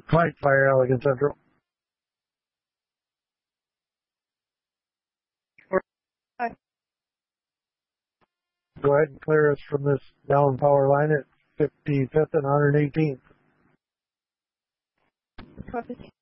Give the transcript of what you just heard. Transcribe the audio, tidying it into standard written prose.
Fight Fire, Elegant Central. Hi. Go ahead and clear us from this down power line at 55th and 118th. Proposition